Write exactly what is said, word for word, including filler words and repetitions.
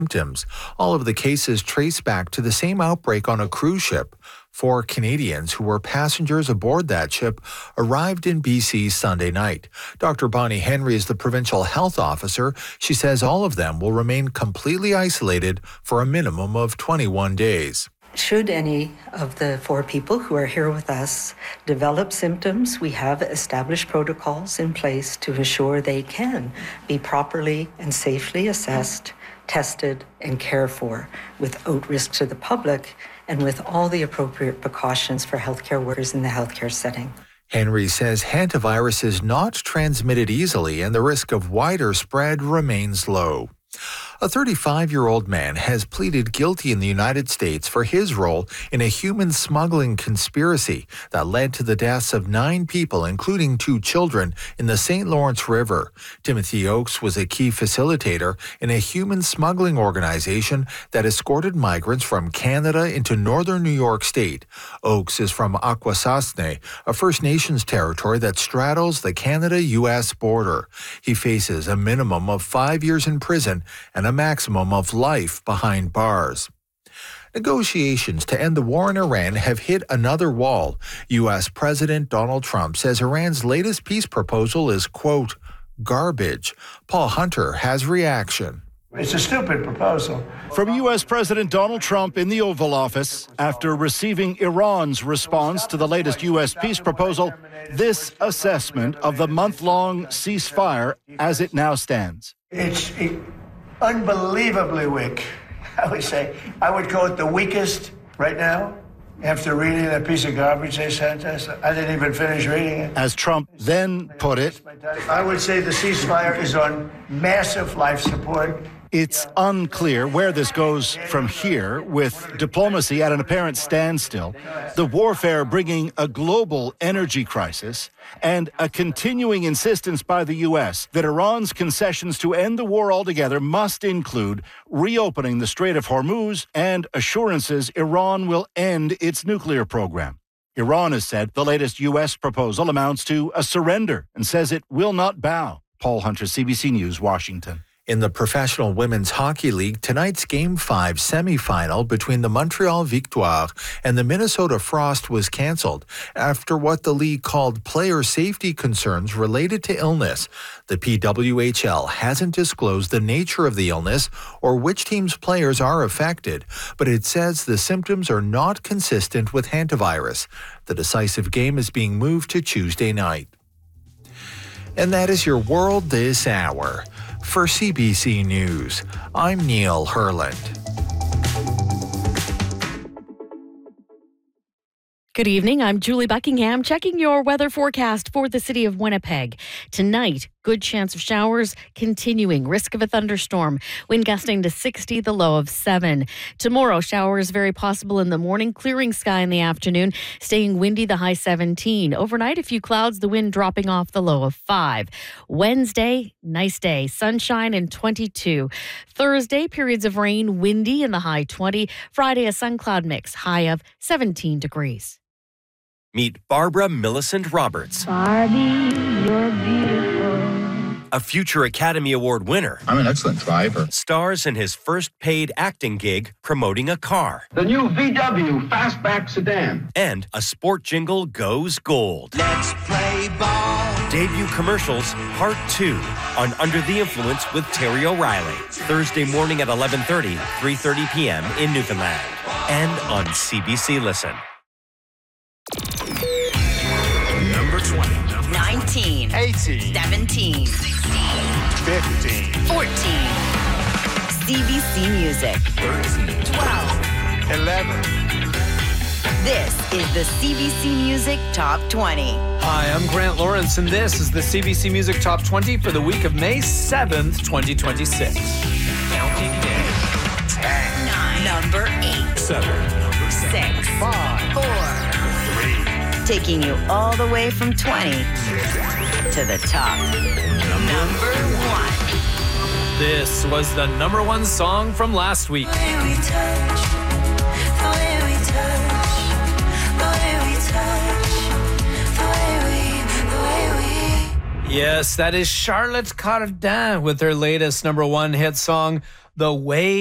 symptoms. All of the cases trace back to the same outbreak on a cruise ship. Four Canadians who were passengers aboard that ship arrived in B C Sunday night. Doctor Bonnie Henry is the provincial health officer. She says all of them will remain completely isolated for a minimum of twenty-one days. Should any of the four people who are here with us develop symptoms, we have established protocols in place to ensure they can be properly and safely assessed, tested, and cared for without risk to the public and with all the appropriate precautions for healthcare workers in the healthcare setting. Henry says hantavirus is not transmitted easily and the risk of wider spread remains low. A thirty-five-year-old man has pleaded guilty in the United States for his role in a human smuggling conspiracy that led to the deaths of nine people, including two children, in the Saint Lawrence River. Timothy Oakes was a key facilitator in a human smuggling organization that escorted migrants from Canada into northern New York State. Oakes is from Akwesasne, a First Nations territory that straddles the Canada-U S border. He faces a minimum of five years in prison and a maximum of life behind bars. Negotiations to end the war in Iran have hit another wall. U S President Donald Trump says Iran's latest peace proposal is, quote, garbage. Paul Hunter has reaction. It's a stupid proposal. From U S President Donald Trump in the Oval Office, after receiving Iran's response to the latest U S peace proposal, this assessment of the month-long ceasefire as it now stands. It's unbelievably weak, I would say. I would call it the weakest right now. After reading that piece of garbage they sent us, I didn't even finish reading it. As Trump then put it, I would say the ceasefire is on massive life support. It's unclear where this goes from here, with diplomacy at an apparent standstill, the warfare bringing a global energy crisis, and a continuing insistence by the U S that Iran's concessions to end the war altogether must include reopening the Strait of Hormuz and assurances Iran will end its nuclear program. Iran has said the latest U S proposal amounts to a surrender and says it will not bow. Paul Hunter, C B C News, Washington. In the Professional Women's Hockey League, tonight's Game five semifinal between the Montreal Victoire and the Minnesota Frost was canceled after what the league called player safety concerns related to illness. The P W H L hasn't disclosed the nature of the illness or which team's players are affected, but it says the symptoms are not consistent with hantavirus. The decisive game is being moved to Tuesday night. And that is your world this hour. For C B C News, I'm Neil Herland. Good evening, I'm Julie Buckingham checking your weather forecast for the city of Winnipeg. Tonight, good chance of showers continuing, risk of a thunderstorm, wind gusting to sixty, the low of seven. Tomorrow, showers very possible in the morning, clearing sky in the afternoon, staying windy, the high seventeen. Overnight, a few clouds, the wind dropping off, the low of five. Wednesday, nice day, sunshine and twenty-two. Thursday, periods of rain, windy in the high twenty. Friday, a sun cloud mix, high of seventeen degrees. Meet Barbara Millicent Roberts. Barbie, you're beautiful. A future Academy Award winner. I'm an excellent driver. Stars in his first paid acting gig promoting a car. The new V W Fastback sedan. And a sport jingle goes gold. Let's play ball. Debut commercials, part two, on Under the Influence with Terry O'Reilly. Thursday morning at eleven thirty, three thirty p.m. in Newfoundland. And on C B C Listen. Number twenty. nineteen. eighteen. seventeen. sixteen. fifteen. fourteen. C B C Music. thirteen. twelve. eleven. This is the C B C Music Top twenty. Hi, I'm Grant Lawrence, and this is the C B C Music Top twenty for the week of May seventh, twenty twenty-six. Counting down. ten. nine. Number eight. seven. six. five. four. three. Taking you all the way from twenty to the top. Number one. This was the number one song from last week. The way we touch, the way we touch, the way we touch, the way we, the way we. Yes, that is Charlotte Cardin with her latest number one hit song, The Way